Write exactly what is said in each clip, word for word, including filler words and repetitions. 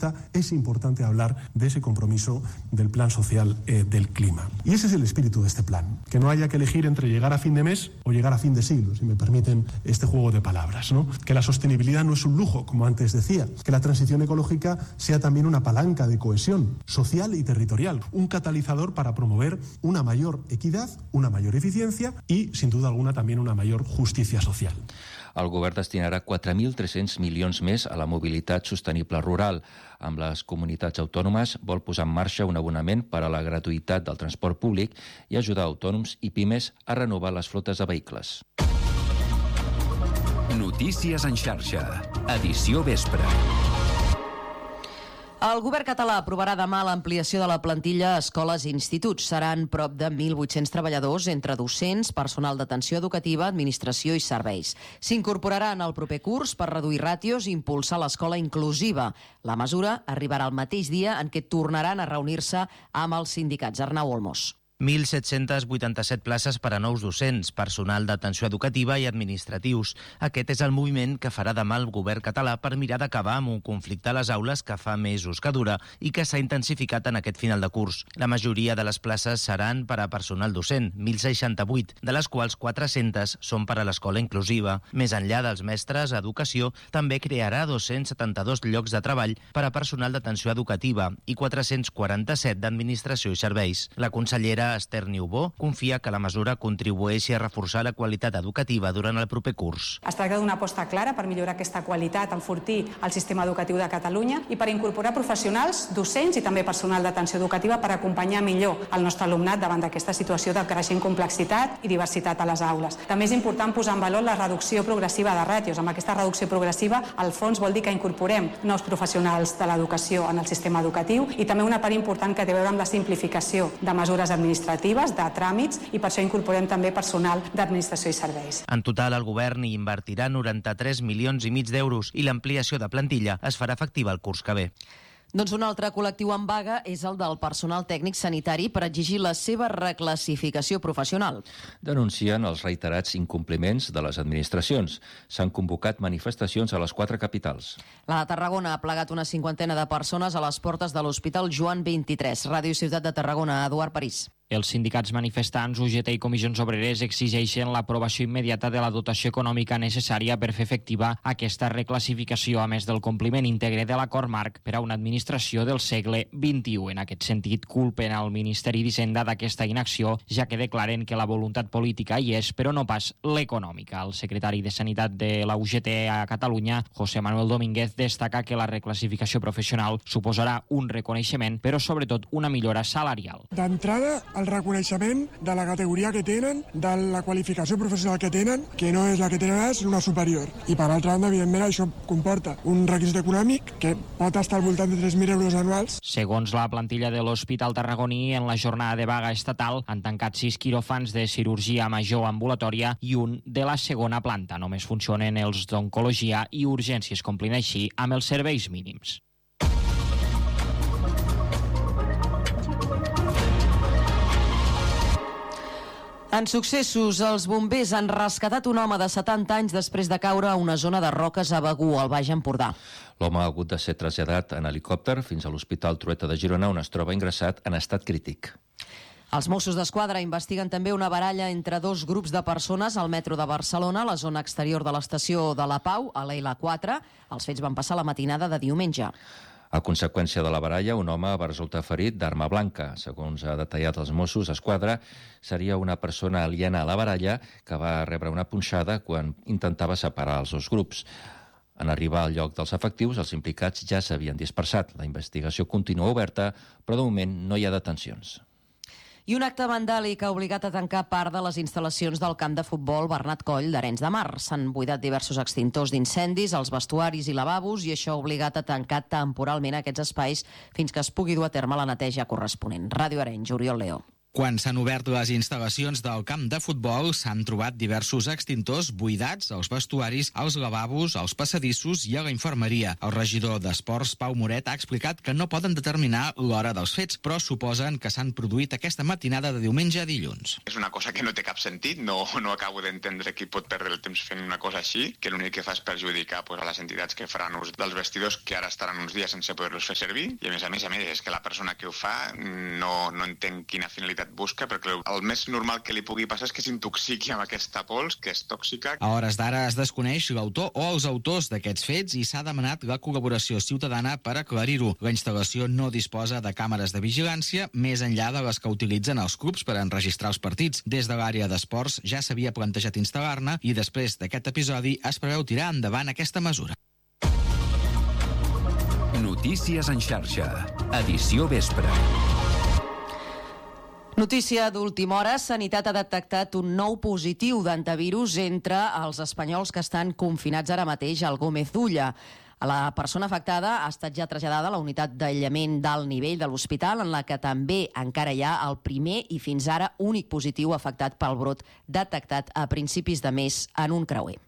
vista, es importante hablar de ese compromiso del Plan Social eh, del Clima. Y ese es el espíritu de este plan, que no haya que elegir entre llegar a fin de mes o llegar a fin de siglo, si me permiten este juego de palabras, ¿no? Que la sostenibilidad no es un lujo, como antes decía, que la transición ecológica sea también una palanca de cohesión social y territorial, un catalizador para promover una mayor equidad, una mayor eficiencia y, sin duda alguna, también una mayor justicia social. El govern destinarà quatre mil tres-cents milions més a la mobilitat sostenible rural. Amb les comunitats autònomes vol posar en marxa un abonament per a la gratuïtat del transport públic i ajudar autònoms i pimes a renovar les flotes de vehicles. Notícies en xarxa. Edició vespre. El govern català aprovarà demà l'ampliació de la plantilla a escoles i instituts. Seran prop de mil vuit-cents treballadors entre docents, personal d'atenció educativa, administració i serveis. S'incorporaran al proper curs per reduir ràtios i impulsar l'escola inclusiva. La mesura arribarà el mateix dia en què tornaran a reunir-se amb els sindicats. Arnau Olmos. mil set-cents vuitanta-set places per a nous docents, personal d'atenció educativa i administratius. Aquest és el moviment que farà demà el govern català per mirar d'acabar amb un conflicte a les aules que fa mesos que dura i que s'ha intensificat en aquest final de curs. La majoria de les places seran per a personal docent, mil seixanta-vuit, de les quals quatre-centes són per a l'escola inclusiva. Més enllà dels mestres, Educació també crearà dos-cents setanta-dos llocs de treball per a personal d'atenció educativa i quatre-cents quaranta-set d'administració i serveis. La consellera Esther Niubó confia que la mesura contribueixi a reforçar la qualitat educativa durant el proper curs. Es tracta d'una aposta clara per millorar aquesta qualitat, enfortir el sistema educatiu de Catalunya i per incorporar professionals, docents i també personal d'atenció educativa per acompanyar millor el nostre alumnat davant d'aquesta situació de creixent complexitat i diversitat a les aules. També és important posar en valor la reducció progressiva de ràtios. Amb aquesta reducció progressiva, al fons vol dir que incorporem nous professionals de l'educació en el sistema educatiu i també una part important que té a veure amb la simplificació de mesures administratives administratives, de tràmits, i per això incorporem també personal d'administració i serveis. En total, el govern hi invertirà noranta-tres milions i mig d'euros i l'ampliació de plantilla es farà efectiva el curs que ve. Doncs un altre col·lectiu en vaga és el del personal tècnic sanitari per exigir la seva reclassificació professional. Denuncien els reiterats incompliments de les administracions. S'han convocat manifestacions a les quatre capitals. La de Tarragona ha plegat una cinquantena de persones a les portes de l'Hospital Joan vint-i-tres. Ràdio Ciutat de Tarragona, Eduard París. Els sindicats manifestants, U G T i Comissions Obreres exigeixen l'aprovació immediata de la dotació econòmica necessària per fer efectiva aquesta reclassificació, a més del compliment íntegre de l'acord marc per a una administració del segle vint-i-u. En aquest sentit, culpen al Ministeri d'Hisenda d'aquesta inacció, ja que declaren que la voluntat política hi és, però no pas l'econòmica. El secretari de Sanitat de la U G T a Catalunya, José Manuel Domínguez, destaca que la reclassificació professional suposarà un reconeixement, però sobretot una millora salarial. D'entrada, el reconeixement de la categoria que tenen, de la qualificació professional que tenen, que no és la que tenen ara, és una superior. I per altra banda, evidentment, això comporta un requisit econòmic que pot estar al voltant de tres mil euros anuals. Segons la plantilla de l'Hospital Tarragoní, en la jornada de vaga estatal han tancat sis quiròfans de cirurgia major ambulatòria i un de la segona planta. Només funcionen els d'oncologia i urgències, complint així amb els serveis mínims. En successos, els bombers han rescatat un home de setanta anys després de caure a una zona de roques a Begur, al Baix Empordà. L'home ha hagut de ser traslladat en helicòpter fins a l'Hospital Trueta de Girona, on es troba ingressat en estat crític. Els Mossos d'Esquadra investiguen també una baralla entre dos grups de persones al metro de Barcelona, a la zona exterior de l'estació de la Pau, a l'E L quatre. Els fets van passar la matinada de diumenge. A conseqüència de la baralla, un home va resultar ferit d'arma blanca. Segons ha detallat els Mossos d'Esquadra, seria una persona aliena a la baralla que va rebre una punxada quan intentava separar els dos grups. En arribar al lloc dels efectius, els implicats ja s'havien dispersat. La investigació continua oberta, però de moment no hi ha detencions. I un acte vandàlic ha obligat a tancar part de les instal·lacions del camp de futbol Bernat Coll d'Arenys de Mar. S'han buidat diversos extintors d'incendis, els vestuaris i lavabos, i això ha obligat a tancar temporalment aquests espais fins que es pugui dur a terme la neteja corresponent. Ràdio Arenys, Oriol Leo. Quan s'han obert les instal·lacions del camp de futbol, s'han trobat diversos extintors buidats als vestuaris, als lavabos, als passadissos i a la infermeria. El regidor d'Esports, Pau Moret, ha explicat que no poden determinar l'hora dels fets, però suposen que s'han produït aquesta matinada de diumenge a dilluns. És una cosa que no té cap sentit, no, no acabo d'entendre qui pot perdre el temps fent una cosa així, que l'únic que fa és perjudicar pues, a les entitats que faran ús dels vestidors que ara estaran uns dies sense poder-los fer servir, i a més a més, a més és que la persona que ho fa no, no entén quina finalitat busca, perquè el més normal que li pugui passar és que s'intoxiqui amb aquesta pols, que és tòxica. A hores d'ara es desconeix l'autor o els autors d'aquests fets i s'ha demanat la col·laboració ciutadana per aclarir-ho. La instal·lació no disposa de càmeres de vigilància, més enllà de les que utilitzen els clubs per enregistrar els partits. Des de l'àrea d'esports ja s'havia plantejat instal·lar-ne i després d'aquest episodi es preveu tirar endavant aquesta mesura. Notícies en xarxa. Edició vespre. Notícia d'última hora. Sanitat ha detectat un nou positiu d'antivirus entre els espanyols que estan confinats ara mateix al Gómez d'Ulla. La persona afectada ha estat ja traslladada a la unitat d'aïllament d'alt nivell de l'hospital, en la que també encara hi ha el primer i fins ara únic positiu afectat pel brot detectat a principis de mes en un creuer.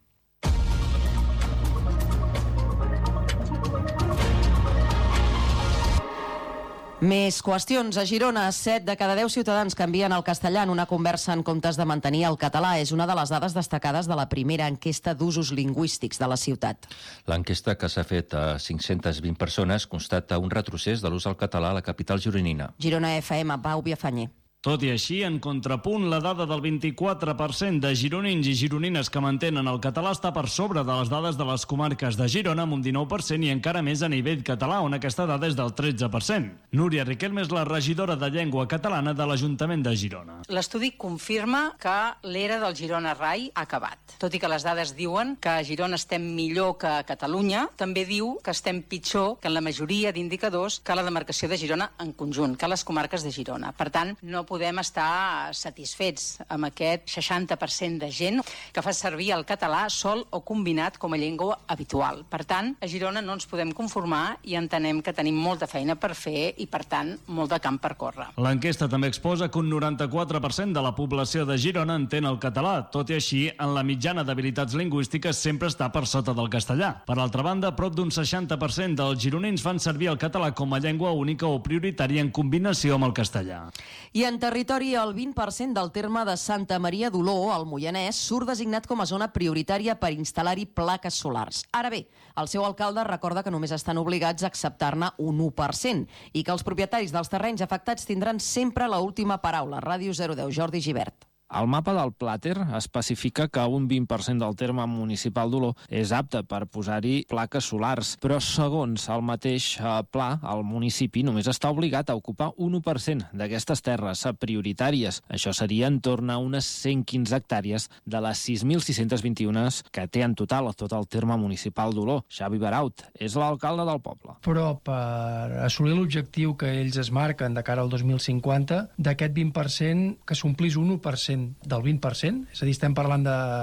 Més qüestions. A Girona, set de cada deu ciutadans canvien al castellà en una conversa en comptes de mantenir el català. És una de les dades destacades de la primera enquesta d'usos lingüístics de la ciutat. L'enquesta, que s'ha fet a cinc-centes vint persones, constata un retrocés de l'ús del català a la capital gironina. Girona F M, Pau Biafanyer. Tot i així, en contrapunt, la dada del vint-i-quatre per cent de gironins i gironines que mantenen el català està per sobre de les dades de les comarques de Girona, amb un dinou per cent, i encara més a nivell català, on aquesta dada és del tretze per cent. Núria Riquelme és la regidora de Llengua Catalana de l'Ajuntament de Girona. L'estudi confirma que l'era del Girona Rai ha acabat. Tot i que les dades diuen que a Girona estem millor que a Catalunya, també diu que estem pitjor que en la majoria d'indicadors que la demarcació de Girona en conjunt, que les comarques de Girona. Per tant, no podem estar satisfets amb aquest seixanta per cent de gent que fa servir el català sol o combinat com a llengua habitual. Per tant, a Girona no ens podem conformar i entenem que tenim molta feina per fer i, per tant, molt de camp per córrer. L'enquesta també exposa que un noranta-quatre per cent de la població de Girona entén el català. Tot i així, en la mitjana d'habilitats lingüístiques sempre està per sota del castellà. Per altra banda, prop d'un seixanta per cent dels gironins fan servir el català com a llengua única o prioritària en combinació amb el castellà. I en territori, el vint per cent del terme de Santa Maria d'Oló, al Moianès, surt designat com a zona prioritària per instal·lar-hi plaques solars. Ara bé, el seu alcalde recorda que només estan obligats a acceptar-ne un u per cent i que els propietaris dels terrenys afectats tindran sempre l'última paraula. Ràdio zero deu, Jordi Gibert. El mapa del Plàter especifica que un vint per cent del terme municipal d'Oló és apte per posar-hi plaques solars, però segons el mateix pla, el municipi només està obligat a ocupar un u per cent d'aquestes terres prioritàries. Això seria en torn a unes cent quinze hectàrees de les sis mil sis-cents vint-i-un que té en total tot el terme municipal d'Oló. Xavi Baraut és l'alcalde del poble. Però per assolir l'objectiu que ells es marquen de cara al dos mil cinquanta, d'aquest vint per cent que s'omplís un u per cent del vint per cent, és a dir, estem parlant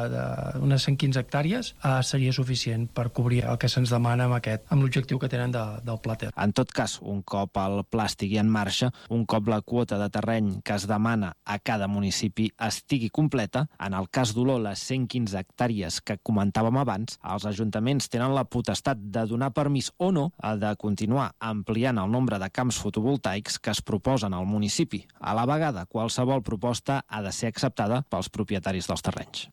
d'unes cent quinze hectàrees, eh, seria suficient per cobrir el que se'ns demana amb aquest, amb l'objectiu que tenen de, del Plàter. En tot cas, un cop el pla estigui en marxa, un cop la quota de terreny que es demana a cada municipi estigui completa, en el cas d'Oló, les cent quinze hectàrees que comentàvem abans, els ajuntaments tenen la potestat de donar permís o no a de continuar ampliant el nombre de camps fotovoltaics que es proposen al municipi. A la vegada, qualsevol proposta ha de ser acceptada pels propietaris dels terrenys.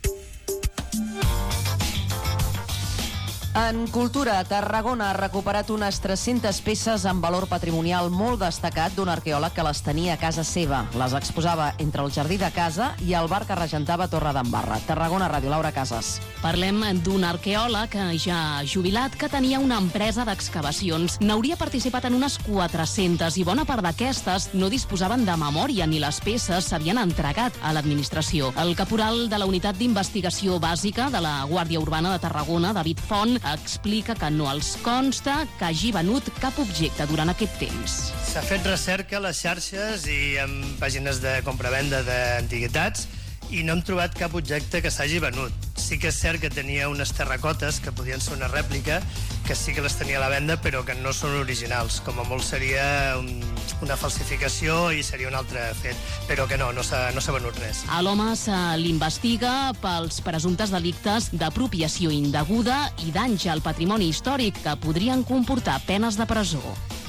En cultura, Tarragona ha recuperat unes tres-centes peces amb valor patrimonial molt destacat d'un arqueòleg que les tenia a casa seva. Les exposava entre el jardí de casa i el bar que regentava Torredembarra. Tarragona, Ràdio, Laura Casas. Parlem d'un arqueòleg ja jubilat que tenia una empresa d'excavacions. N'hauria participat en unes quatre-centes i bona part d'aquestes no disposaven de memòria ni les peces s'havien entregat a l'administració. El caporal de la Unitat d'Investigació Bàsica de la Guàrdia Urbana de Tarragona, David Font, explica que no els consta que hagi venut cap objecte durant aquest temps. S'ha fet recerca a les xarxes i en pàgines de compravenda d'antiguitats i no hem trobat cap objecte que s'hagi venut. sí que és cert que tenia unes terracotes que podien ser una rèplica, que sí que les tenia a la venda, però que no són originals. Com a molt seria un, una falsificació i seria un altre fet, però que no, no s'ha no s'ha venut res. A l'home se l'investiga pels presumptes delictes d'apropiació indeguda i danys al patrimoni històric que podrien comportar penes de presó.